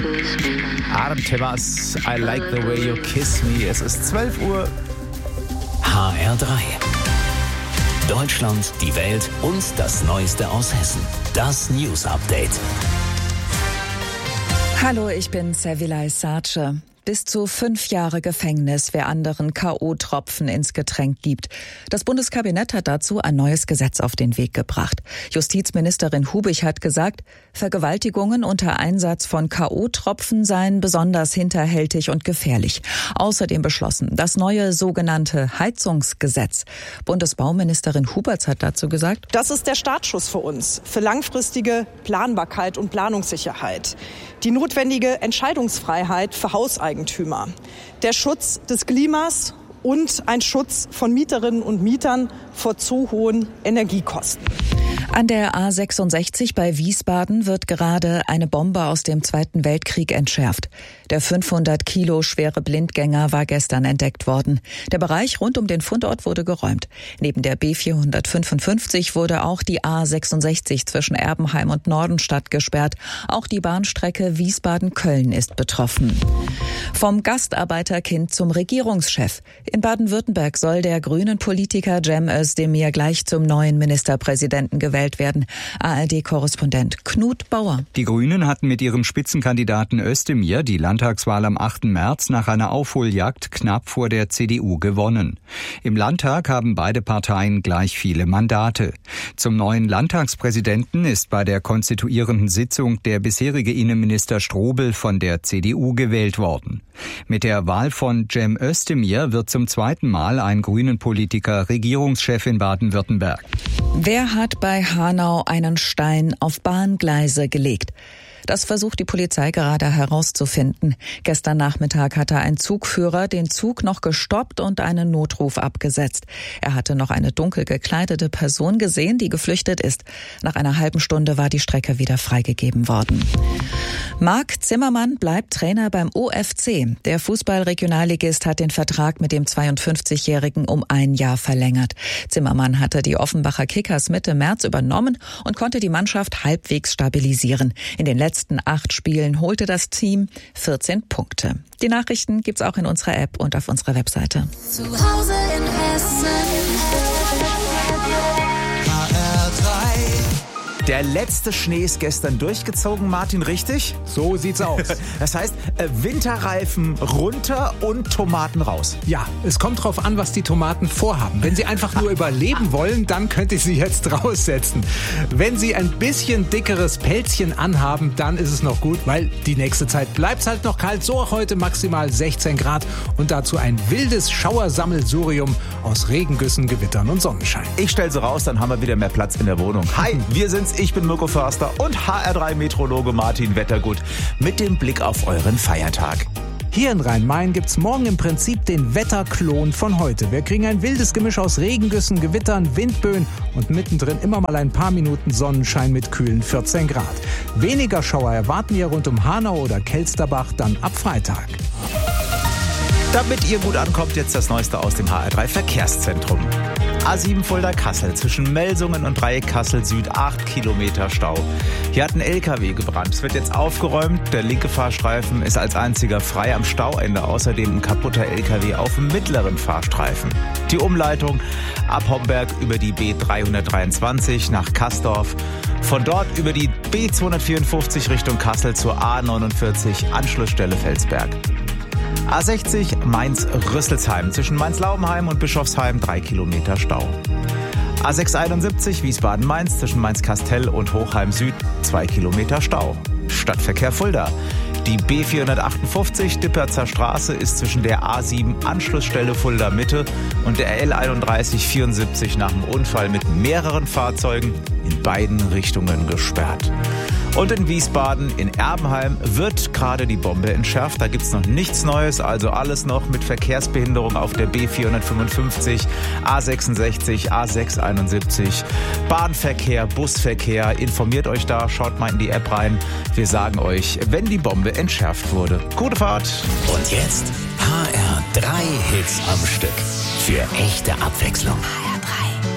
Artemas, I like the way you kiss me. Es ist 12 Uhr. HR3. Deutschland, die Welt und das Neueste aus Hessen. Das News Update. Hallo, ich bin Servilay Sace. Bis zu 5 Jahre Gefängnis, wer anderen K.O.-Tropfen ins Getränk gibt. Das Bundeskabinett hat dazu ein neues Gesetz auf den Weg gebracht. Justizministerin Hubich hat gesagt, Vergewaltigungen unter Einsatz von K.O.-Tropfen seien besonders hinterhältig und gefährlich. Außerdem beschlossen das neue sogenannte Heizungsgesetz. Bundesbauministerin Huberts hat dazu gesagt: Das ist der Startschuss für uns, für langfristige Planbarkeit und Planungssicherheit. Die notwendige Entscheidungsfreiheit für Hauseigentümer, der Schutz des Klimas und ein Schutz von Mieterinnen und Mietern vor zu hohen Energiekosten. An der A66 bei Wiesbaden wird gerade eine Bombe aus dem Zweiten Weltkrieg entschärft. Der 500 Kilo schwere Blindgänger war gestern entdeckt worden. Der Bereich rund um den Fundort wurde geräumt. Neben der B455 wurde auch die A66 zwischen Erbenheim und Nordenstadt gesperrt. Auch die Bahnstrecke Wiesbaden-Köln ist betroffen. Vom Gastarbeiterkind zum Regierungschef. In Baden-Württemberg soll der grünen Politiker Cem Özdemir gleich zum neuen Ministerpräsidenten gewählt werden. ARD-Korrespondent Knut Bauer. Die Grünen hatten mit ihrem Spitzenkandidaten Özdemir die Landtagswahl am 8. März nach einer Aufholjagd knapp vor der CDU gewonnen. Im Landtag haben beide Parteien gleich viele Mandate. Zum neuen Landtagspräsidenten ist bei der konstituierenden Sitzung der bisherige Innenminister Strobel von der CDU gewählt worden. Mit der Wahl von Cem Özdemir wird zum zweiten Mal ein grünen Politiker Regierungschef in Baden-Württemberg. Wer hat bei Hanau einen Stein auf Bahngleise gelegt? Das versucht die Polizei gerade herauszufinden. Gestern Nachmittag hatte ein Zugführer den Zug noch gestoppt und einen Notruf abgesetzt. Er hatte noch eine dunkel gekleidete Person gesehen, die geflüchtet ist. Nach einer halben Stunde war die Strecke wieder freigegeben worden. Marc Zimmermann bleibt Trainer beim OFC. Der Fußball-Regionalligist hat den Vertrag mit dem 52-Jährigen um 1 Jahr verlängert. Zimmermann hatte die Offenbacher Kickers Mitte März übernommen und konnte die Mannschaft halbwegs stabilisieren. In den letzten 8 Spielen holte das Team 14 Punkte. Die Nachrichten gibt's auch in unserer App und auf unserer Webseite. Zu Hause in Hessen. Der letzte Schnee ist gestern durchgezogen, Martin, richtig? So sieht's aus. Das heißt, Winterreifen runter und Tomaten raus. Ja, es kommt drauf an, was die Tomaten vorhaben. Wenn sie einfach nur überleben wollen, dann könnt ihr sie jetzt raussetzen. Wenn sie ein bisschen dickeres Pelzchen anhaben, dann ist es noch gut, weil die nächste Zeit bleibt's halt noch kalt. So auch heute maximal 16 Grad und dazu ein wildes Schauersammelsurium aus Regengüssen, Gewittern und Sonnenschein. Ich stell sie raus, dann haben wir wieder mehr Platz in der Wohnung. Hi, wir sind's. Ich bin Mirko Förster und HR3-Meteorologe Martin Wettergut mit dem Blick auf euren Feiertag. Hier in Rhein-Main gibt's morgen im Prinzip den Wetterklon von heute. Wir kriegen ein wildes Gemisch aus Regengüssen, Gewittern, Windböen und mittendrin immer mal ein paar Minuten Sonnenschein mit kühlen 14 Grad. Weniger Schauer erwarten wir rund um Hanau oder Kelsterbach dann ab Freitag. Damit ihr gut ankommt, jetzt das Neueste aus dem HR3 Verkehrszentrum. A7 Fulda-Kassel zwischen Melsungen und Dreieck Kassel Süd 8 Kilometer Stau. Hier hat ein LKW gebrannt. Es wird jetzt aufgeräumt. Der linke Fahrstreifen ist als einziger frei am Stauende. Außerdem ein kaputter LKW auf dem mittleren Fahrstreifen. Die Umleitung ab Homberg über die B323 nach Kastorf. Von dort über die B254 Richtung Kassel zur A49 Anschlussstelle Felsberg. A60 Mainz-Rüsselsheim zwischen Mainz-Laubenheim und Bischofsheim 3 Kilometer Stau. A671 Wiesbaden-Mainz zwischen Mainz-Kastel und Hochheim Süd 2 Kilometer Stau. Stadtverkehr Fulda. Die B458 Dipperzer Straße ist zwischen der A7 Anschlussstelle Fulda Mitte und der L31 74 nach dem Unfall mit mehreren Fahrzeugen in beiden Richtungen gesperrt. Und in Wiesbaden, in Erbenheim, wird gerade die Bombe entschärft. Da gibt's noch nichts Neues, also alles noch mit Verkehrsbehinderung auf der B455, A66, A671, Bahnverkehr, Busverkehr. Informiert euch da, schaut mal in die App rein. Wir sagen euch, wenn die Bombe entschärft wurde. Gute Fahrt! Und jetzt HR3 Hits am Stück. Für echte Abwechslung.